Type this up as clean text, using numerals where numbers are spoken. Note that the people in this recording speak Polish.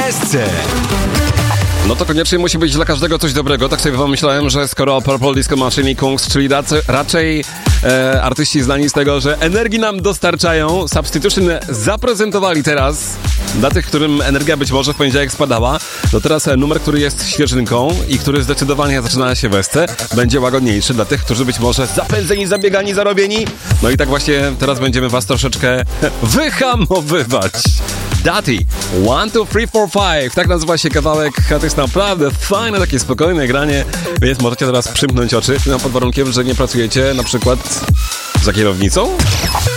Wesce. No to koniecznie musi być dla każdego coś dobrego. Tak sobie pomyślałem, że skoro Purple Disco Machine i Kungs, czyli raczej artyści znani z tego, że energii nam dostarczają, Substitution zaprezentowali teraz dla tych, którym energia być może w poniedziałek spadała. No teraz numer, który jest świeżynką i który zdecydowanie zaczyna się Wesce, będzie łagodniejszy dla tych, którzy być może zapędzeni, zabiegani, zarobieni. No i tak właśnie teraz będziemy was troszeczkę wyhamowywać. Dati, 1, 2, 3, 4, 5. Tak nazywa się kawałek. To jest naprawdę fajne, takie spokojne granie, więc możecie teraz przymknąć oczy, pod warunkiem, że nie pracujecie na przykład za kierownicą.